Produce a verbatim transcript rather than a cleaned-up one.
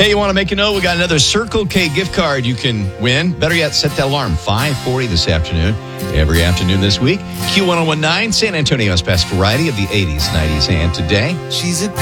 Hey, you want to make a note? We got another Circle K gift card you can win. Better yet, set that alarm, five forty this afternoon. Every afternoon this week. Q ten nineteen, San Antonio's best variety of the eighties, nineties, and today. She's a